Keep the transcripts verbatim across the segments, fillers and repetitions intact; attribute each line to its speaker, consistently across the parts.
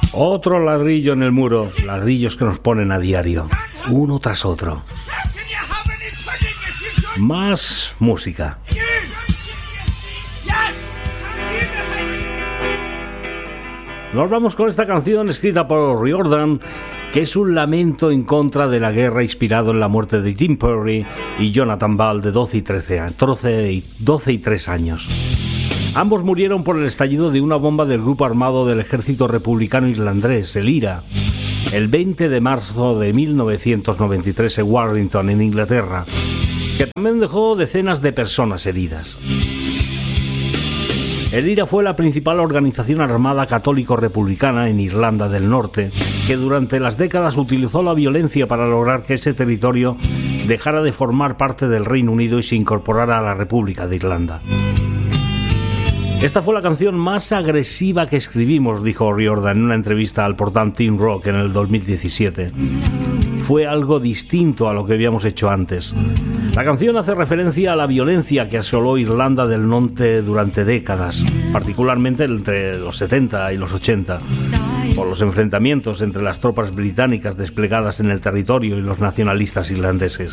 Speaker 1: Otro ladrillo en el muro, ladrillos que nos ponen a diario, uno tras otro. Más música. Nos vamos con esta canción escrita por Riordan, que es un lamento en contra de la guerra inspirado en la muerte de Tim Perry y Jonathan Ball, de doce y trece años, doce y tres años. Ambos murieron por el estallido de una bomba del grupo armado del ejército republicano irlandés, el IRA, el veinte de marzo de mil novecientos noventa y tres en Warrington, en Inglaterra, que también dejó decenas de personas heridas. El IRA fue la principal organización armada católico-republicana en Irlanda del Norte, que durante las décadas utilizó la violencia para lograr que ese territorio dejara de formar parte del Reino Unido y se incorporara a la República de Irlanda. Esta fue la canción más agresiva que escribimos, dijo Riordan en una entrevista al portal Teen Rock en el dos mil diecisiete. Fue algo distinto a lo que habíamos hecho antes. La canción hace referencia a la violencia que asoló Irlanda del Norte durante décadas, particularmente entre los setenta y los ochenta, por los enfrentamientos entre las tropas británicas desplegadas en el territorio y los nacionalistas irlandeses.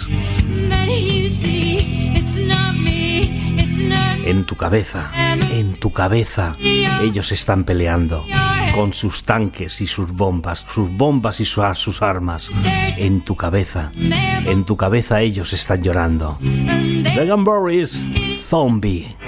Speaker 1: En tu cabeza, en tu cabeza, ellos están peleando con sus tanques y sus bombas, sus bombas y sus, sus armas. En tu cabeza, en tu cabeza ellos están llorando. The Gunberries, Zombie.